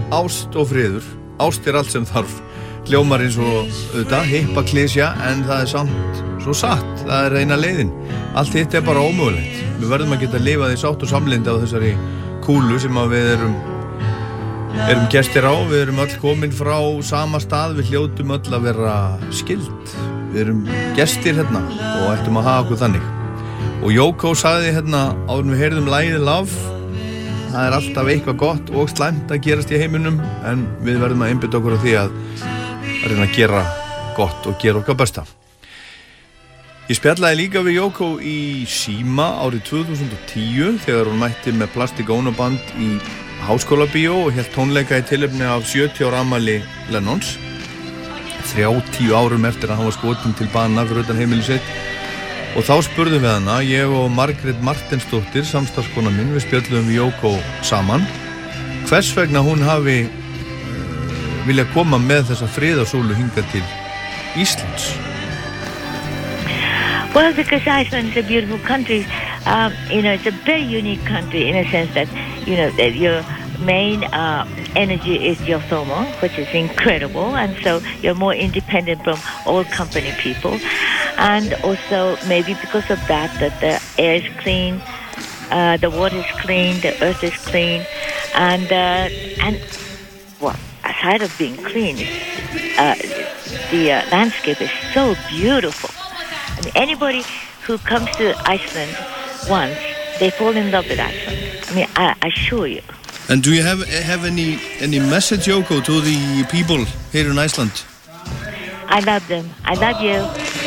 ást og friður. Ást allt sem þarf. Hljómar eins og auðvitað, hippa klysja, en það samt svo satt. Það eina leiðin. Allt hitt bara ómögulegt. Við verðum að geta lifað í sátt og samlyndi á þessari kúlu sem að við erum gestir á. Við erum öll komin frá sama stað. Við hljótum öll að vera skyld. Við erum gestir hérna og ættum að hafa okkur þannig. Og Yoko sagði hérna áður við heyrðum lagið Love. Það alltaf eitthvað gott og slæmt að gerast í heiminum, en við verðum að einbeita okkur á því að reyna að gera gott og gera okkar besta. Ég spjallaði líka við Yoko í Síma árið 2010 þegar hún mætti með Plastic Ono Band í Háskólabíó og hélt tónleika í tilefni af 70 ára afmæli Lennons. 30 árum eftir að hann var skotinn til bana fyrir utan heimili sitt. Og þá spurðum við hana, ég og Margrét Martensdóttir, samstarfskona minn, við spjölluðum við Yoko saman, hvers vegna hún hafi vilja koma með þessa friðarsúlu hingað til Íslands. Well, because Iceland is a beautiful country. It's a very unique country in a sense that, that your main energy is geothermal, which is incredible, and so you're more independent from old company people. And also maybe because of that the air is clean, the water is clean, the earth is clean, and well, aside of being clean, the landscape is so beautiful. I mean, anybody who comes to Iceland once, they fall in love with Iceland. I mean, I assure you. And do you have any message, Yoko, to the people here in Iceland? I love them. I love you.